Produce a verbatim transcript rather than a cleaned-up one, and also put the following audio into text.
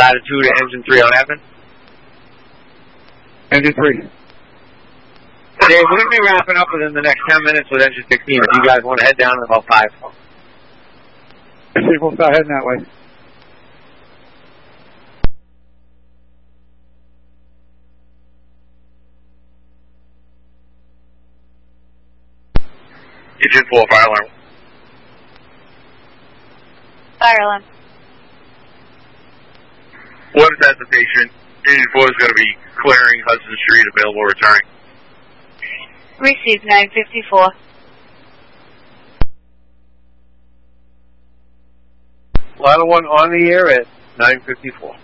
Latitude to engine three on Evan. Engine three. Dave, we're going to be wrapping up within the next ten minutes with engine sixteen. If you guys want to head down in about five. I think we'll start heading that way. Engine four, fire alarm. Fire alarm. One is at the station. Engine four is going to be clearing Hudson Street, available returning. Received nine fifty-four. Ladder one on the air at nine fifty-four.